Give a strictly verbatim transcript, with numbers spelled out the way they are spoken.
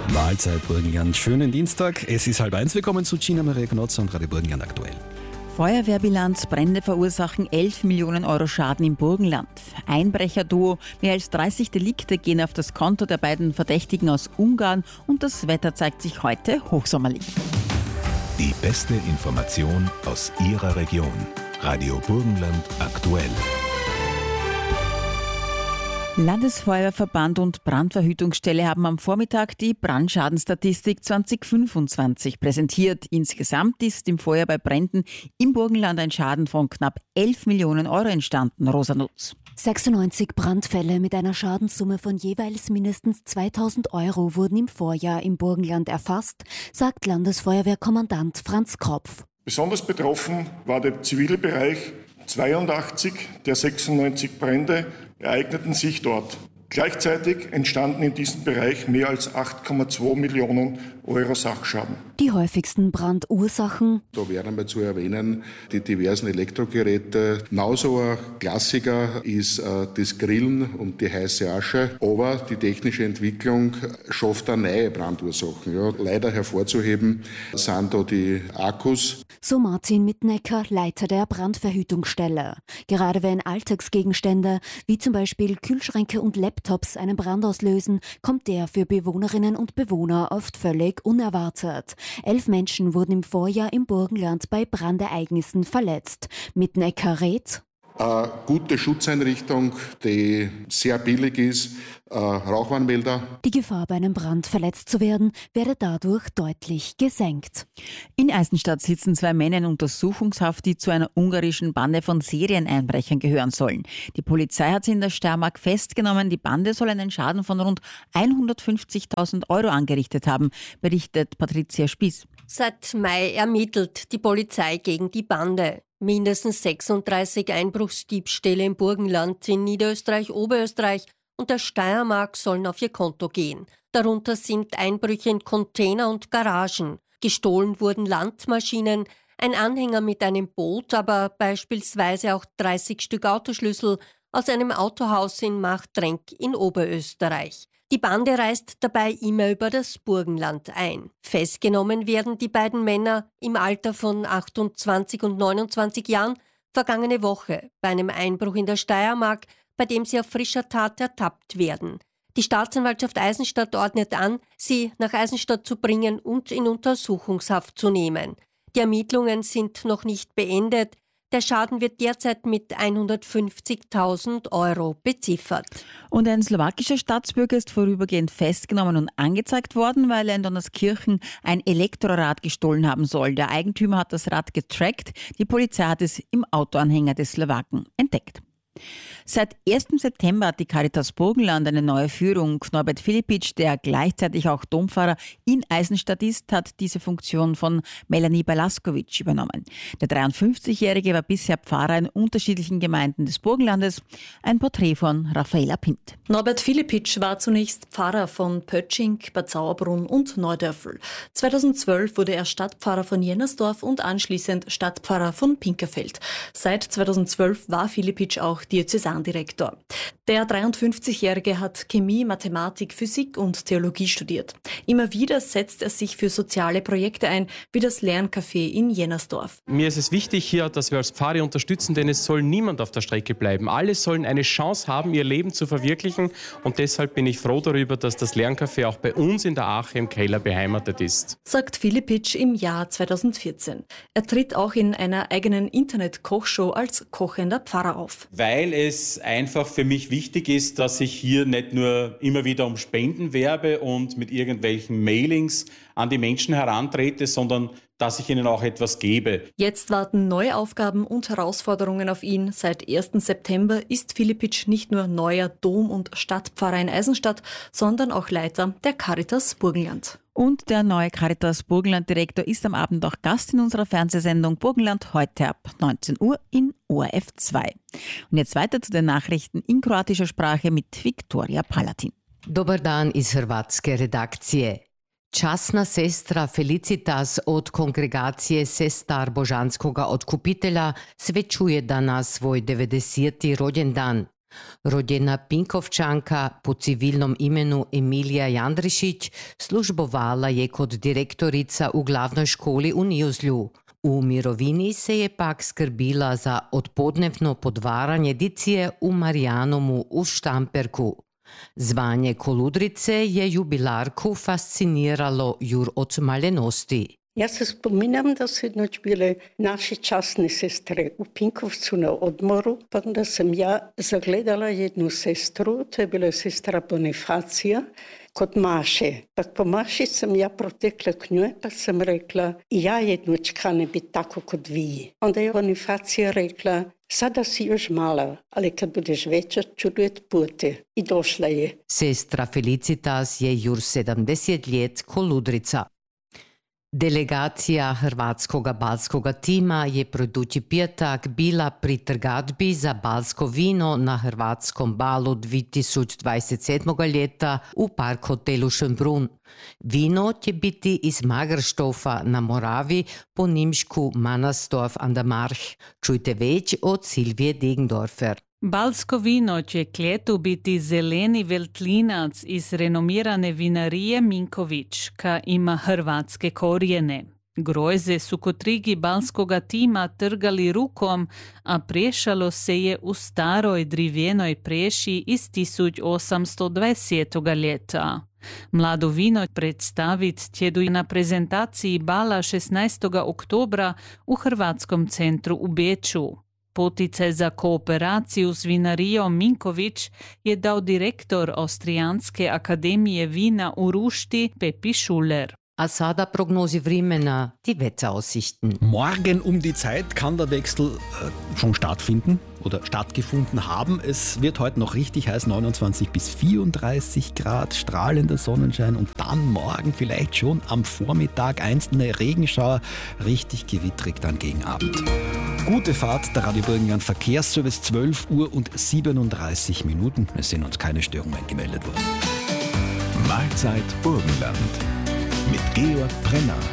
Mahlzeit Burgenland, schönen Dienstag. Es ist halb eins, willkommen zu Gina Maria Knotzer und Radio Burgenland aktuell. Feuerwehrbilanz, Brände verursachen elf Millionen Euro Schaden im Burgenland. Einbrecherduo, mehr als dreißig Delikte gehen auf das Konto der beiden Verdächtigen aus Ungarn und das Wetter zeigt sich heute hochsommerlich. Die beste Information aus Ihrer Region. Radio Burgenland aktuell. Landesfeuerwehrverband und Brandverhütungsstelle haben am Vormittag die Brandschadenstatistik zwanzig fünfundzwanzig präsentiert. Insgesamt ist im Vorjahr bei Bränden im Burgenland ein Schaden von knapp elf Millionen Euro entstanden. Rosa Nutz. sechsundneunzig Brandfälle mit einer Schadenssumme von jeweils mindestens zweitausend Euro wurden im Vorjahr im Burgenland erfasst, sagt Landesfeuerwehrkommandant Franz Kropf. Besonders betroffen war der Zivilbereich. zweiundachtzig der sechsundneunzig Brände ereigneten sich dort. Gleichzeitig entstanden in diesem Bereich mehr als acht Komma zwei Millionen Euro Sachschaden. Die häufigsten Brandursachen: Da wäre einmal zu erwähnen die diversen Elektrogeräte. Genauso ein Klassiker ist äh, das Grillen und die heiße Asche. Aber die technische Entwicklung schafft auch neue Brandursachen. Ja, leider hervorzuheben sind da die Akkus. So Martin Mittenecker, Leiter der Brandverhütungsstelle. Gerade wenn Alltagsgegenstände wie zum Beispiel Kühlschränke und Laptops einen Brand auslösen, kommt der für Bewohnerinnen und Bewohner oft völlig unerwartet. Elf Menschen wurden im Vorjahr im Burgenland bei Brandereignissen verletzt. Mittenecker rät: Eine gute Schutzeinrichtung, die sehr billig ist, äh, Rauchwarnmelder. Die Gefahr, bei einem Brand verletzt zu werden, werde dadurch deutlich gesenkt. In Eisenstadt sitzen zwei Männer in Untersuchungshaft, die zu einer ungarischen Bande von Serieneinbrechern gehören sollen. Die Polizei hat sie in der Steiermark festgenommen. Die Bande soll einen Schaden von rund hundertfünfzigtausend Euro angerichtet haben, berichtet Patricia Spieß. Seit Mai ermittelt die Polizei gegen die Bande. Mindestens sechsunddreißig Einbruchsdiebstähle im Burgenland, in Niederösterreich, Oberösterreich und der Steiermark sollen auf ihr Konto gehen. Darunter sind Einbrüche in Container und Garagen. Gestohlen wurden Landmaschinen, ein Anhänger mit einem Boot, aber beispielsweise auch dreißig Stück Autoschlüssel aus einem Autohaus in Machtrenk in Oberösterreich. Die Bande reist dabei immer über das Burgenland ein. Festgenommen werden die beiden Männer im Alter von achtundzwanzig und neunundzwanzig Jahren vergangene Woche bei einem Einbruch in der Steiermark, bei dem sie auf frischer Tat ertappt werden. Die Staatsanwaltschaft Eisenstadt ordnet an, sie nach Eisenstadt zu bringen und in Untersuchungshaft zu nehmen. Die Ermittlungen sind noch nicht beendet. Der Schaden wird derzeit mit hundertfünfzigtausend Euro beziffert. Und ein slowakischer Staatsbürger ist vorübergehend festgenommen und angezeigt worden, weil er in Donnerskirchen ein Elektrorad gestohlen haben soll. Der Eigentümer hat das Rad getrackt. Die Polizei hat es im Autoanhänger des Slowaken entdeckt. Seit ersten September hat die Caritas Burgenland eine neue Führung. Norbert Filipic, der gleichzeitig auch Dompfarrer in Eisenstadt ist, hat diese Funktion von Melanie Balaskovic übernommen. Der dreiundfünfzigjährige war bisher Pfarrer in unterschiedlichen Gemeinden des Burgenlandes. Ein Porträt von Raffaela Pint. Norbert Filipic war zunächst Pfarrer von Pötsching, Bad Sauerbrunn und Neudörfl. zweitausendzwölf wurde er Stadtpfarrer von Jennersdorf und anschließend Stadtpfarrer von Pinkerfeld. Seit zweitausendzwölf war Filipic auch Diözesandirektor. Der dreiundfünfzigjährige hat Chemie, Mathematik, Physik und Theologie studiert. Immer wieder setzt er sich für soziale Projekte ein, wie das Lerncafé in Jennersdorf. Mir ist es wichtig hier, dass wir als Pfarre unterstützen, denn es soll niemand auf der Strecke bleiben. Alle sollen eine Chance haben, ihr Leben zu verwirklichen und deshalb bin ich froh darüber, dass das Lerncafé auch bei uns in der Ache im Keller beheimatet ist. Sagt Filipic im Jahr zweitausendvierzehn. Er tritt auch in einer eigenen Internet-Kochshow als kochender Pfarrer auf. Weil es einfach für mich wichtig ist, dass ich hier nicht nur immer wieder um Spenden werbe und mit irgendwelchen Mailings an die Menschen herantrete, sondern dass ich ihnen auch etwas gebe. Jetzt warten neue Aufgaben und Herausforderungen auf ihn. Seit ersten September ist Filipic nicht nur neuer Dom- und Stadtpfarrer in Eisenstadt, sondern auch Leiter der Caritas Burgenland. Und der neue Caritas Burgenland-Direktor ist am Abend auch Gast in unserer Fernsehsendung Burgenland heute ab neunzehn Uhr in O R F zwei. Und jetzt weiter zu den Nachrichten in kroatischer Sprache mit Viktoria Palatin. Dobar dan iz Hrvatske redakcije. Časna sestra Felicitas od kongregacije Sestar Božanskoga otkupitelja svečuje danas svoj devedeseti rođendan. Rođena Pinkovčanka po civilnom imenu Emilija Jandrišić službovala je kod direktorica u glavnoj školi u Niozlju. U mirovini se je pak skrbila za odpodnevno podvaranje dicije u Marijanomu u Štamperku. Zvanje koludrice je jubilarku fasciniralo jur od malenosti. Ja se spominjam da su jednoć bile naše časne sestre u Pinkovcu na odmoru, pa onda sam ja zagledala jednu sestru, to je bila sestra Bonifacija, kod Maše. Pa po Maši sam ja protekla k njoj, pa sam rekla, ja jednoć kane biti tako kod vi. Onda je Bonifacija rekla, sada si još mala, ali kad budeš veća ću dujet pute. I došla je. Sestra Felicitas je jur sedamdeset ljet koludrica. Delegacija hrvatskoga balskoga tima je produći pijetak bila pri trgadbi za balsko vino na hrvatskom balu dvije tisuće dvadeset sedmog ljeta u park hotelu Schönbrunn. Vino će biti iz Magerstofa na Moravi po nimšku Manasdorf an der March. Čujte već od Silvije Degendorfer. Balsko vino će kljetu biti zeleni veltlinac iz renomirane vinarije Minković, ka ima hrvatske korijene. Grojze su kod trigi balskoga tima trgali rukom, a prešalo se je u staroj drivjenoj preši iz tisuće osamsto dvadesetog ljeta. Mlado vino predstavit tjedu na prezentaciji bala šesnaestog oktobra u Hrvatskom centru u Beču. Poticaj za kooperaciju s vinarijom Minković je dao direktor Austrijanske akademije vina u Rušti Pepi Schuller. A sada prognozi vremena, die Wetteraussichten. Morgen um die Zeit kann der Wechsel äh, schon stattfinden oder stattgefunden haben. Es wird heute noch richtig heiß, neunundzwanzig bis vierunddreißig Grad, strahlender Sonnenschein und dann morgen vielleicht schon am Vormittag einzelne Regenschauer, richtig gewittrig dann gegen Abend. Gute Fahrt, der Radio Burgenland Verkehrsservice, zwölf Uhr und siebenunddreißig Minuten. Es sind uns keine Störungen gemeldet worden. Mahlzeit Burgenland mit Georg Brenner.